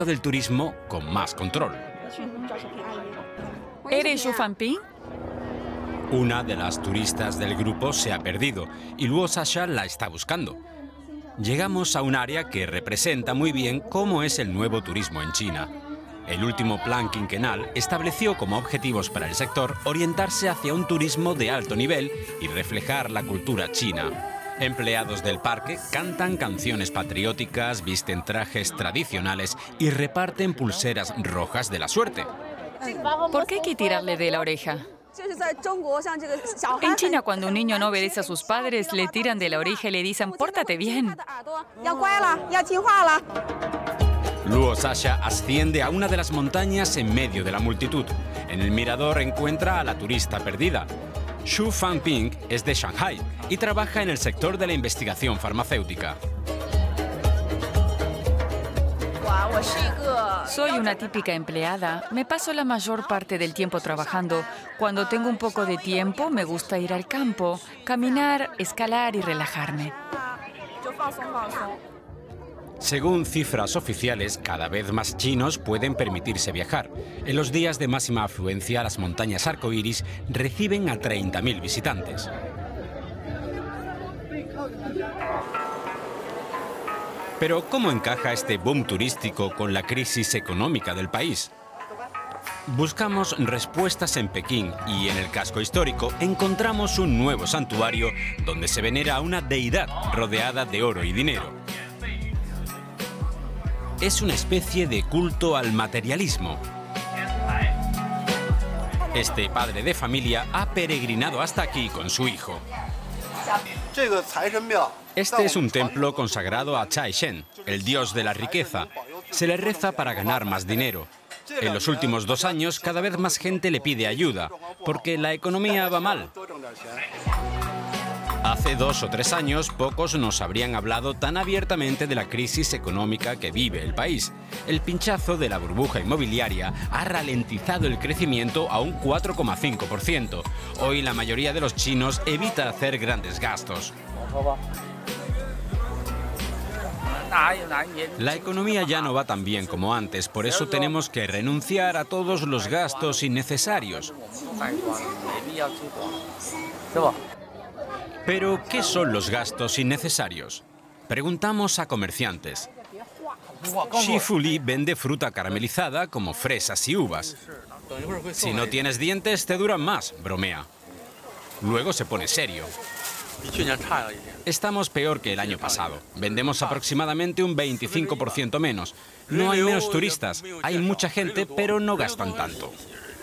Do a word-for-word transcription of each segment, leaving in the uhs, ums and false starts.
del turismo con más control. ¿Eres Xu Fanping? Una de las turistas del grupo se ha perdido y Luo Sasha la está buscando. Llegamos a un área que representa muy bien cómo es el nuevo turismo en China. El último plan quinquenal estableció como objetivos para el sector orientarse hacia un turismo de alto nivel y reflejar la cultura china. Empleados del parque cantan canciones patrióticas, visten trajes tradicionales y reparten pulseras rojas de la suerte. ¿Por qué hay que tirarle de la oreja? En China, cuando un niño no obedece a sus padres, le tiran de la oreja y le dicen «pórtate bien». Luo Sasha asciende a una de las montañas en medio de la multitud. En el mirador encuentra a la turista perdida. Xu Fanping es de Shanghai y trabaja en el sector de la investigación farmacéutica. Soy una típica empleada. Me paso la mayor parte del tiempo trabajando. Cuando tengo un poco de tiempo, me gusta ir al campo, caminar, escalar y relajarme. Según cifras oficiales, cada vez más chinos pueden permitirse viajar. En los días de máxima afluencia, las montañas arcoíris reciben a treinta mil visitantes. Pero ¿cómo encaja este boom turístico con la crisis económica del país? Buscamos respuestas en Pekín y en el casco histórico encontramos un nuevo santuario donde se venera a una deidad rodeada de oro y dinero. Es una especie de culto al materialismo. Este padre de familia ha peregrinado hasta aquí con su hijo. Este es un templo consagrado a Chai Shen, el dios de la riqueza. Se le reza para ganar más dinero. En los últimos dos años, cada vez más gente le pide ayuda, porque la economía va mal. Hace dos o tres años, pocos nos habrían hablado tan abiertamente de la crisis económica que vive el país. El pinchazo de la burbuja inmobiliaria ha ralentizado el crecimiento a un cuatro coma cinco por ciento. Hoy la mayoría de los chinos evita hacer grandes gastos. La economía ya no va tan bien como antes, por eso tenemos que renunciar a todos los gastos innecesarios. Pero, ¿qué son los gastos innecesarios? Preguntamos a comerciantes. Xi Fuli vende fruta caramelizada como fresas y uvas. Si no tienes dientes, te duran más, bromea. Luego se pone serio. Estamos peor que el año pasado. Vendemos aproximadamente un veinticinco por ciento menos. No hay menos turistas. Hay mucha gente, pero no gastan tanto.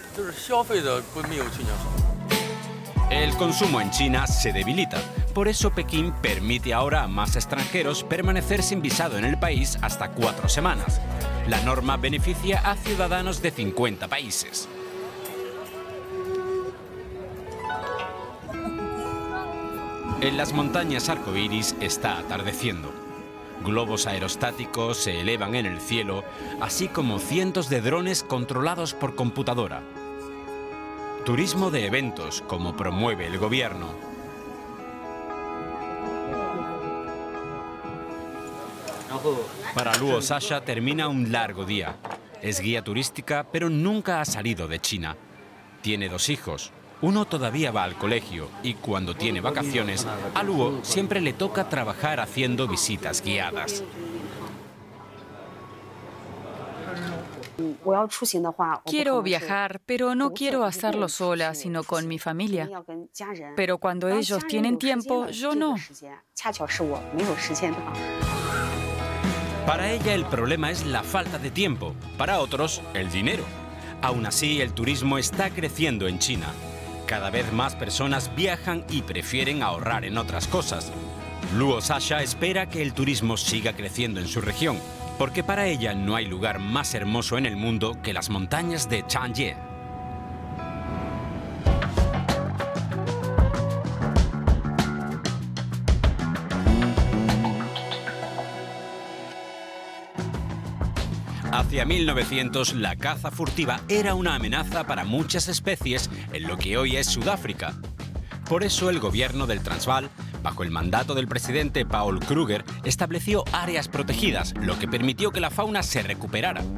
El consumo en China se debilita. Por eso Pekín permite ahora a más extranjeros permanecer sin visado en el país hasta cuatro semanas. La norma beneficia a ciudadanos de cincuenta países. En las montañas arcoíris está atardeciendo. Globos aerostáticos se elevan en el cielo, así como cientos de drones controlados por computadora. Turismo de eventos, como promueve el gobierno. Para Luo Sasha termina un largo día. Es guía turística, pero nunca ha salido de China. Tiene dos hijos. Uno todavía va al colegio y cuando tiene vacaciones, a Luo siempre le toca trabajar haciendo visitas guiadas. Quiero viajar, pero no quiero hacerlo sola, sino con mi familia. Pero cuando ellos tienen tiempo, yo no. Para ella el problema es la falta de tiempo, para otros el dinero. Aún así, el turismo está creciendo en China. Cada vez más personas viajan y prefieren ahorrar en otras cosas. Luo Sasha espera que el turismo siga creciendo en su región, porque para ella no hay lugar más hermoso en el mundo que las montañas de Changye. Hacia mil novecientos, la caza furtiva era una amenaza para muchas especies en lo que hoy es Sudáfrica. Por eso el gobierno del Transvaal bajo el mandato del presidente Paul Kruger, estableció áreas protegidas, lo que permitió que la fauna se recuperara.